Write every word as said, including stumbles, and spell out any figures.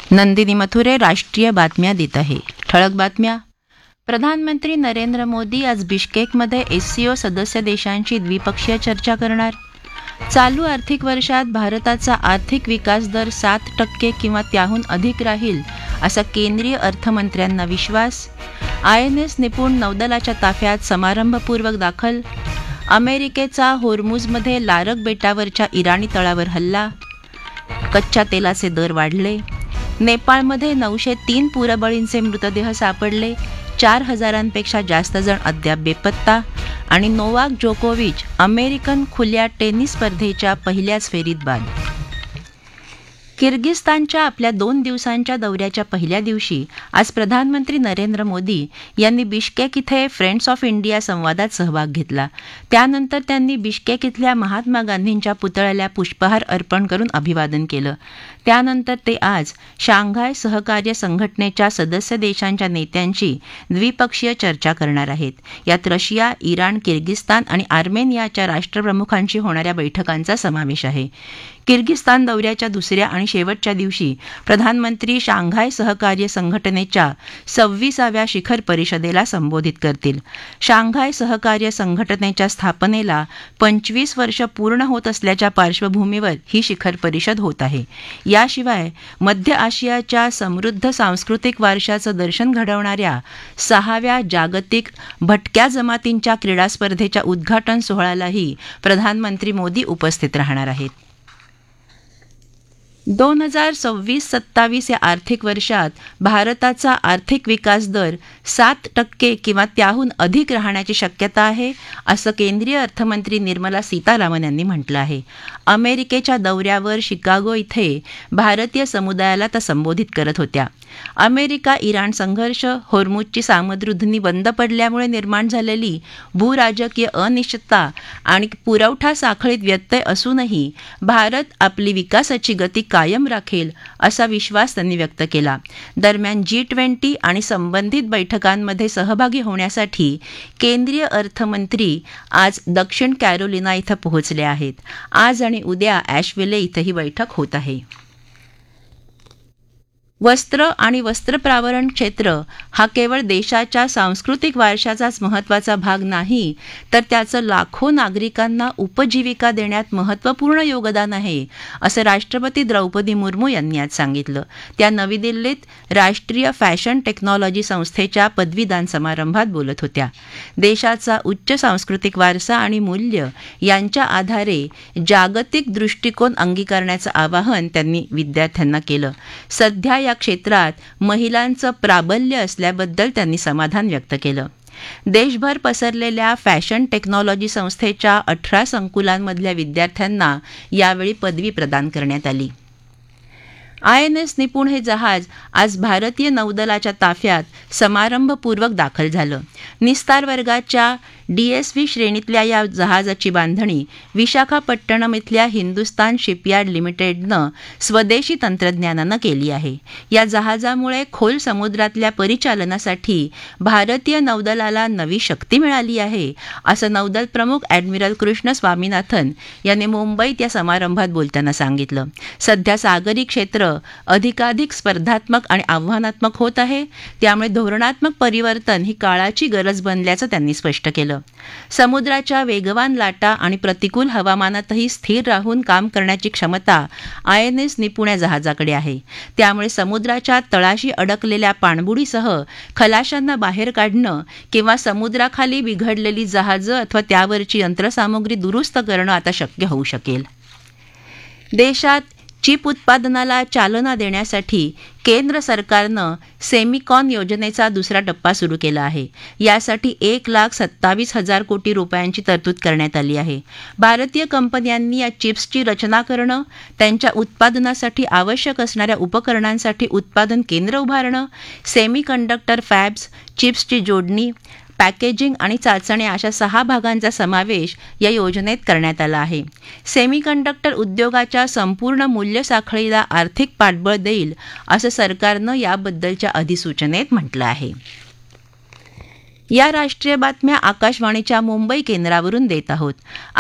नंदिनी मथुरे राष्ट्रीय बातम्या देत आहे. ठळक बातम्या. प्रधानमंत्री नरेंद्र मोदी आज बिश्केकमध्ये एससीओ सदस्य देशांची द्विपक्षीय चर्चा करणार. चालू आर्थिक वर्षात भारताचा आर्थिक विकास दर सात टक्के किंवा त्याहून अधिक राहील असा केंद्रीय अर्थमंत्र्यांना विश्वास. आय एन एस निपुण नौदलाच्या ताफ्यात समारंभपूर्वक दाखल. अमेरिकेचा होर्मुझमध्ये लारक बेटावरच्या इराणी तळावर हल्ला. कच्च्या तेलाचे दर वाढले. नेपाळमध्ये नऊशे तीन पूरबळींचे मृतदेह सापडले. चार हजारांपेक्षा जास्त जण अद्याप बेपत्ता. आणि नोवाक जोकोविच अमेरिकन खुल्या टेनिस स्पर्धेच्या पहिल्याच फेरीत बाद. किर्गिस्तानच्या आपल्या दोन दिवसांच्या दौऱ्याच्या पहिल्या दिवशी आज प्रधानमंत्री नरेंद्र मोदी यांनी बिश्केक इथे फ्रेंड्स ऑफ इंडिया संवादात सहभाग घेतला. त्यानंतर त्यांनी बिश्केक इथल्या महात्मा गांधींच्या पुतळ्याला पुष्पहार अर्पण करून अभिवादन केलं. त्यानंतर ते आज शांघाय सहकार्य संघटनेच्या सदस्य देशांच्या नेत्यांशी द्विपक्षीय चर्चा करणार आहेत. यात रशिया, इराण, किर्गिस्तान आणि आर्मेनियाच्या राष्ट्रप्रमुखांशी होणाऱ्या बैठकांचा समावेश आहे. किर्गिस्तान दौऱ्याच्या दुसऱ्या आणि शेवटच्या दिवशी प्रधानमंत्री शांघाय सहकार्य संघटनेच्या सव्वीसाव्या शिखर परिषदेला संबोधित करतील. शांघाय सहकार्य संघटनेच्या स्थापनेला पंचवीस वर्ष पूर्ण होत असल्याच्या पार्श्वभूमीवर ही शिखर परिषद होत आहे. याशिवाय मध्य आशियाच्या समृद्ध सांस्कृतिक वारशाचं दर्शन घडवणाऱ्या सहाव्या जागतिक भटक्या जमातींच्या क्रीडा स्पर्धेच्या उद्घाटन सोहळ्यालाही प्रधानमंत्री मोदी उपस्थित राहणार आहेत. दोन हजार सव्वीस सत्तावीस या आर्थिक वर्षात भारताचा आर्थिक विकास दर सात टक्के किंवा त्याहून अधिक राहण्याची शक्यता आहे असं केंद्रीय अर्थमंत्री निर्मला सीतारामन यांनी म्हटलं आहे. अमेरिकेच्या दौऱ्यावर शिकागो इथे भारतीय समुदायाला त्या संबोधित करत होत्या. अमेरिका इराण संघर्ष, होर्मुझची सामुद्रधुनी बंद पडल्यामुळे निर्माण झालेली भूराजकीय अनिश्चितता आणि पुरवठा साखळीत व्यत्यय असूनही भारत आपली विकासाची गती कायम राखेल असा विश्वास त्यांनी व्यक्त केला. दरम्यान जी ट्वेंटी आणि संबंधित बैठकांमध्ये सहभागी होण्यासाठी केंद्रीय अर्थमंत्री आज दक्षिण कॅरोलिना इथं पोहोचले आहेत. आज आणि उद्या ॲशविले इथं ही बैठक होत आहे. वस्त्र आणि वस्त्रप्रावरण क्षेत्र हा केवळ देशाच्या सांस्कृतिक वारशाचाच महत्त्वाचा भाग नाही, तर त्याचं लाखो नागरिकांना उपजीविका देण्यात महत्त्वपूर्ण योगदान आहे असं राष्ट्रपती द्रौपदी मुर्मू यांनी आज सांगितलं. त्या नवी दिल्लीत राष्ट्रीय फॅशन टेक्नॉलॉजी संस्थेच्या पदवीदान समारंभात बोलत होत्या. देशाचा उच्च सांस्कृतिक वारसा आणि मूल्य यांच्या आधारे जागतिक दृष्टिकोन अंगीकारण्याचं आवाहन त्यांनी विद्यार्थ्यांना केलं. सध्या या क्षेत्रात महिलांचं प्राबल्य असल्याबद्दल त्यांनी समाधान व्यक्त केलं. देशभर पसरलेल्या फॅशन टेक्नॉलॉजी संस्थेच्या अठरा संकुलांमधल्या विद्यार्थ्यांना यावेळी पदवी प्रदान करण्यात आली. आय एन एस निपुण हे जहाज आज भारतीय नौदलाच्या ताफ्यात समारंभपूर्वक दाखल झालं. निस्तार वर्गाच्या डी एस व्ही श्रेणीतल्या या जहाजाची बांधणी विशाखापट्टणम इथल्या हिंदुस्तान शिपयार्ड लिमिटेडनं स्वदेशी तंत्रज्ञानानं केली आहे. या जहाजामुळे खोल समुद्रातल्या परिचालनासाठी भारतीय नौदलाला नवी शक्ती मिळाली आहे असं नौदल प्रमुख ॲडमिरल कृष्ण स्वामीनाथन यांनी मुंबईत या समारंभात बोलताना सांगितलं. सध्या सागरी क्षेत्र अधिकाधिक स्पर्धात्मक आणि आव्हानात्मक होत आहे, त्यामुळे धोरणात्मक परिवर्तन ही काळाची गरज बनल्याचं त्यांनी स्पष्ट केलं. समुद्राच्या वेगवान लाटा आणि प्रतिकूल हवामानातही स्थिर राहून काम करण्याची क्षमता आय एन एस निपुण या जहाजाकडे आहे. त्यामुळे समुद्राच्या तळाशी अडकलेल्या पाणबुडीसह खलाशांना बाहेर काढणं किंवा समुद्राखाली बिघडलेली जहाजं अथवा त्यावरची यंत्रसामुग्री दुरुस्त करणं आता शक्य होऊ शकेल. देशात चिप उत्पादनाला चालना देण्यासाठी केंद्र सरकारनं सेमिकॉन योजनेचा दुसरा टप्पा सुरू केला आहे. यासाठी एक लाख सत्तावीस हजार कोटी रुपयांची तरतूद करण्यात आली आहे. भारतीय कंपन्यांनी या चिप्सची रचना करणं, त्यांच्या उत्पादनासाठी आवश्यक असणाऱ्या उपकरणांसाठी उत्पादन केंद्र उभारणं, सेमीकंडक्टर फॅब्स, चिप्सची जोडणी, पॅकेजिंग आणि चाचण्या अशा सहा भागांचा समावेश या योजनेत करण्यात आला आहे. सेमीकंडक्टर उद्योगाच्या संपूर्ण मूल्य साखळीला आर्थिक पाठबळ देईल असं सरकारनं याबद्दलच्या अधिसूचनेत म्हटलं आहे. या राष्ट्रीय बातम्या आकाशवाणीच्या मुंबई केंद्रावरून देत आहोत.